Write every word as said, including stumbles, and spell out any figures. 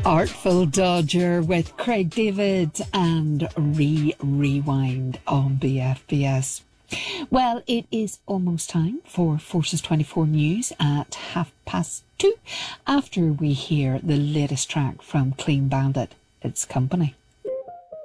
Artful Dodger with Craig David and Re Rewind on B F B S. Well, it is almost time for Forces twenty-four News at half past two after we hear the latest track from Clean Bandit, It's Company.